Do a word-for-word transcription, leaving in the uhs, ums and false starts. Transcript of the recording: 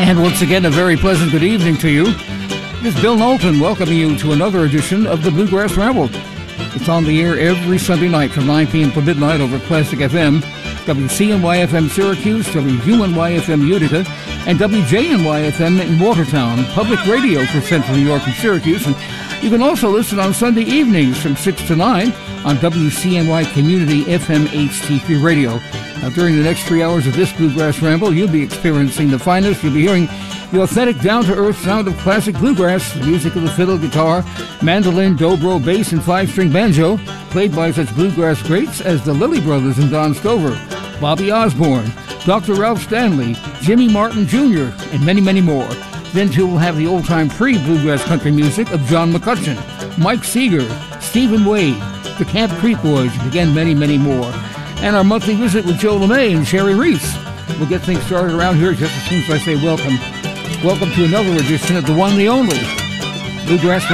And once again, a very pleasant good evening to you. This is Bill Knowlton welcoming you to another edition of the Bluegrass Ramble. It's on the air every Sunday night from nine p.m. to midnight over Classic F M, W C N Y F M Syracuse, W U N Y F M Utica, and W J N Y F M in Watertown, public radio for Central New York and Syracuse. And you can also listen on Sunday evenings from six to nine on W C N Y Community F M H T three Radio. Now, during the next three hours of this Bluegrass Ramble, you'll be experiencing the finest. You'll be hearing the authentic, down-to-earth sound of classic bluegrass, the music of the fiddle, guitar, mandolin, dobro, bass, and five-string banjo, played by such bluegrass greats as the Lilly Brothers and Don Stover, Bobby Osborne, Doctor Ralph Stanley, Jimmy Martin Junior, and many, many more. Then, too, we'll have the old-time pre-bluegrass country music of John McCutcheon, Mike Seeger, Stephen Wade, the Camp Creek Boys, and again, many, many more. And our monthly visit with Joe LeMay and Sherry Reese. We'll get things started around here just as soon as I say welcome. Welcome to another edition of the one, the only Bluegrass